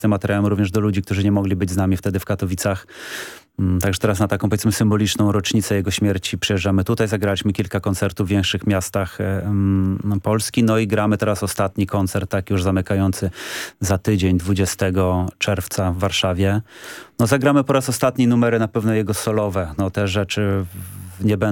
tym materiałem również do ludzi, którzy nie mogli być z nami wtedy w Katowicach. Także teraz na taką, powiedzmy, symboliczną rocznicę jego śmierci przyjeżdżamy tutaj. Zagraliśmy kilka koncertów w większych miastach Polski. No i gramy teraz ostatni koncert, tak już zamykający za tydzień, 20 czerwca w Warszawie. No zagramy po raz ostatni numery na pewno jego solowe. No te rzeczy nie będą